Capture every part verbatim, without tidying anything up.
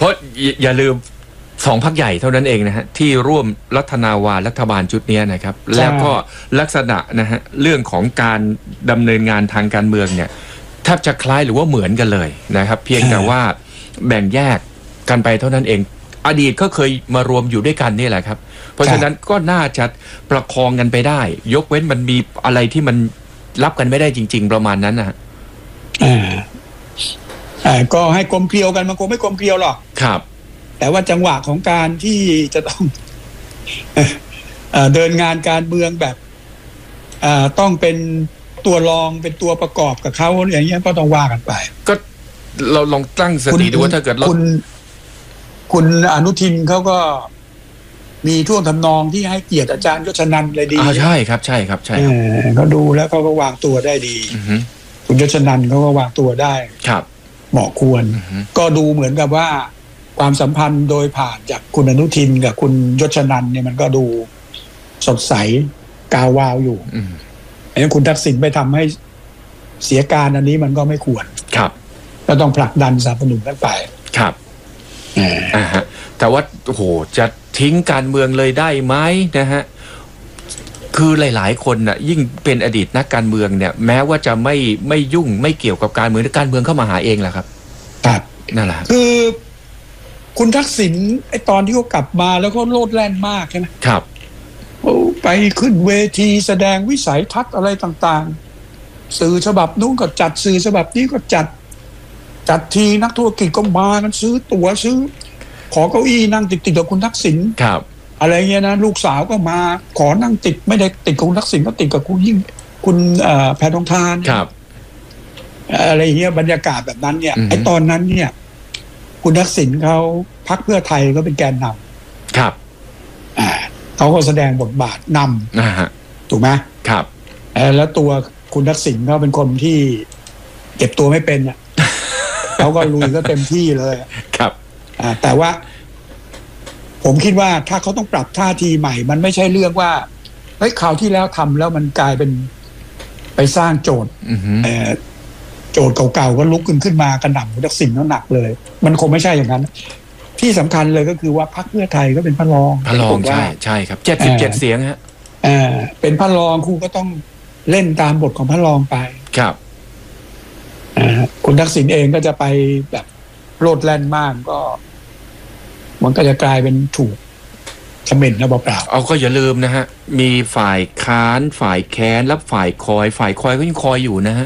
เพราะอย่าลืมสองพรรคใหญ่เท่านั้นเองนะฮะที่ร่วมรัฐนาวารัฐบาลชุดนี้นะครับแล้วก็ลักษณะนะฮะเรื่องของการดำเนินงานทางการเมืองเนี่ยแทบจะคล้ายหรือว่าเหมือนกันเลยนะครับเพียงแต่ว่าแบ่งแยกกันไปเท่านั้นเองอดีตก็เคยมารวมอยู่ด้วยกันนี่แหละครับเพราะฉะนั้นก็น่าจะประคองกันไปได้ยกเว้นมันมีอะไรที่มันรับกันไม่ได้จริงๆประมาณนั้นนะฮะอ่าอ่าก็ให้กลมเกลียวกันมันคงไม่กลมเกลียวหรอกครับแต่ว่าจังหวะของการที่จะต้องเอ่อเดินงานการเมืองแบบเอ่อต้องเป็นตัวรองเป็นตัวประกอบกับเขาอย่างเงี้ยก็ต้องว่ากันไปก็เราลองตั้งสติดูว่าถ้าเกิดคุณคุณอนุทินเขาก็มีท่วงทำนองที่ให้เกียรติอาจารย์ยศนันท์เลยดีอ่าใช่ครับใช่ครับใช่เขาดูแล้วเขาก็วางตัวได้ดีคุณยศนันท์เขาก็วางตัวได้ครับเหมาะควรก็ดูเหมือนกับว่าความสัมพันธ์โดยผ่านจากคุณอนุทินกับคุณยศนันท์เนี่ยมันก็ดูสดใสกาวาวอยู่อันนี้คุณทักษิณไปทำให้เสียการอันนี้มันก็ไม่ควรครับก็ต้องผลักดันสนับสนุนกันไปครับอ่าฮะแต่ว่าโอ้โหจะทิ้งการเมืองเลยได้ไหมนะฮะคือหลายๆคนน่ะยิ่งเป็นอดีตนักการเมืองเนี่ยแม้ว่าจะไม่ไม่ยุ่งไม่เกี่ยวกับการเมืองแต่การเมืองเข้ามาหาเองแหละครับครับนั่นแหละคือคุณทักษิณไอตอนที่เขากลับมาแล้วเขาโลดแล่นมากใช่ไหมครับไปขึ้นเวทีแสดงวิสัยทัศน์อะไรต่างๆสื่อฉบับนู้นก็จัดสื่อฉบับนี้ก็จัดจัดทีนักธุรกิจก็มากันซื้อตั๋วซื้อขอเก้าอี้นั่งติดติดกับคุณทักษิณครับอะไรเงี้ยนะลูกสาวก็มาขอนั่งติดไม่ได้ติดกับคุณทักษิณก็ติดกับคุณยิ่งคุณแพทองธารครับอะไรเงี้ยบรรยากาศแบบนั้นเนี่ยไอตอนนั้นเนี่ยคุณทักษิณเขาพรรคเพื่อไทยก็เป็นแกนนำครับอ่าเขาก็แสดงบทบาทนำอ่าถูกไหมครับแล้วตัวคุณทักษิณเขาเป็นคนที่เก็บตัวไม่เป็นอ่ะเขาก็ลุยก็เต็มที่เลยครับอ่าแต่ว่าผมคิดว่าถ้าเขาต้องปรับท่าทีใหม่มันไม่ใช่เรื่องว่าเฮ้ยคราวที่แล้วทำแล้วมันกลายเป็นไปสร้างโจทย์เอ่อโจทย์เก่าๆก็ลุกขึ้นขึ้นมากระหน่ำคุณทักษิณแล้วหนักเลยมันคงไม่ใช่อย่างนั้นที่สำคัญเลยก็คือว่าพรรคเพื่อไทยก็เป็นพระรองพระรองใช่ใช่ครับเจ็ดสิบเจ็ดเสียงฮะอ่าเป็นพระรองครูก็ต้องเล่นตามบทของพระรองไปครับอ่าคุณทักษิณเองก็จะไปแบบโลดแล่นมากก็มันก็จะกลายเป็นถูกคอมเมนต์นะเปล่าๆเอาก็อย่าลืมนะฮะมีฝ่ายค้านฝ่ายแค้นและฝ่ายคอยฝ่ายคอยก็ยังคอยอยู่นะฮะ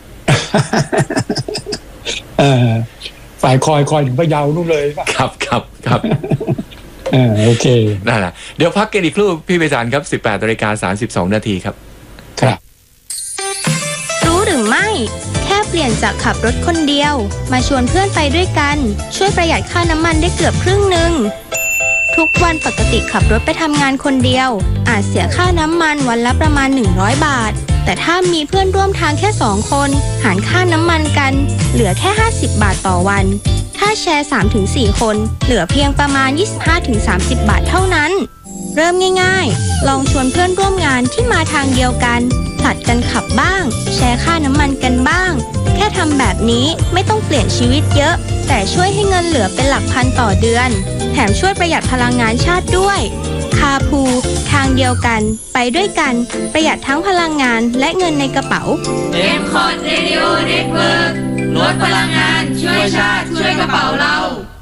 เออฝ่ายคอยคอยถึงพะเยานู่นเลยครับครับครับเออโอเคนั่นแหละเดี๋ยวพักกันอีกครู่พี่ไพศาลครับ สิบแปดนาฬิกาสามสิบสองนาทีครับครับรู้หรือไม่แค่เปลี่ยนจากขับรถคนเดียวมาชวนเพื่อนไปด้วยกันช่วยประหยัดค่าน้ำมันได้เกือบครึ่งนึงทุกวันปกติขับรถไปทำงานคนเดียวอาจเสียค่าน้ำมันวันละประมาณหนึ่งร้อยบาทแต่ถ้ามีเพื่อนร่วมทางแค่สองคนหารค่าน้ำมันกันเหลือแค่ห้าสิบบาทต่อวันถ้าแชร์ สามถึงสี่ คนเหลือเพียงประมาณ ยี่สิบห้าถึงสามสิบ บาทเท่านั้นเริ่มง่ายๆลองชวนเพื่อนร่วมงานที่มาทางเดียวกันผลัดกันขับบ้างแชร์ค่าน้ำมันกันบ้างแค่ทำแบบนี้ไม่ต้องเปลี่ยนชีวิตเยอะแต่ช่วยให้เงินเหลือเป็นหลักพันต่อเดือนแถมช่วยประหยัดพลังงานชาติด้วยคาพูทางเดียวกันไปด้วยกันประหยัดทั้งพลังงานและเงินในกระเป๋าเอ็ม คอร์ด Radio Network ลดพลังงานช่วยชาติช่วยกระเป๋าเรา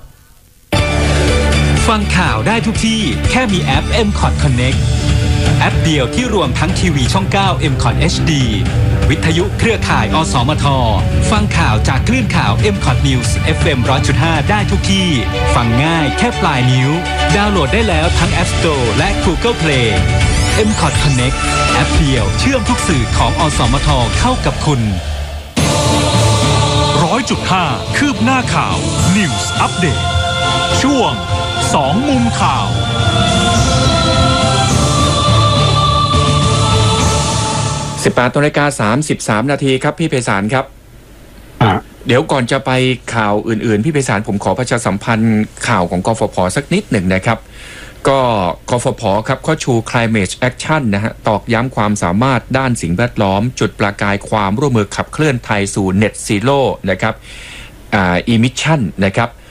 ฟังข่าวได้ทุกที่แค่มีแอป เอ็ม คอร์ด Connect แอปเดียวที่รวมทั้งทีวีช่องเก้า เอ็ม คอร์ด เอช ดี วิทยุเครือข่ายอสมทฟังข่าวจากคลื่นข่าว เอ็ม คอร์ด News เอฟ เอ็ม หนึ่งร้อยจุดห้า ได้ทุกที่ฟังง่ายแค่ปลายนิ้วดาวน์โหลดได้แล้วทั้ง App Store และ Google Play เอ็ม คอร์ด Connect แอปเดียวเชื่อมทุกสื่อของอสมทเข้ากับคุณ หนึ่งร้อยจุดห้า คืบหน้าข่าว News Update ช่วงสองมุมข่าวสิบแปดนาฬิกาสามสิบสามนาทีครับพี่ไพศาลครับเดี๋ยวก่อนจะไปข่าวอื่นๆพี่ไพศาลผมขอประชาสัมพันธ์ข่าวของกฟผ.สักนิดหนึ่งนะครับก็กฟผ.ครับข้อชู Climate Action นะฮะตอกย้ำความสามารถด้านสิ่งแวดล้อมจุดประกายความร่วมมือขับเคลื่อนไทยสู่ Net Zero นะครับอ่า Emission นะครับ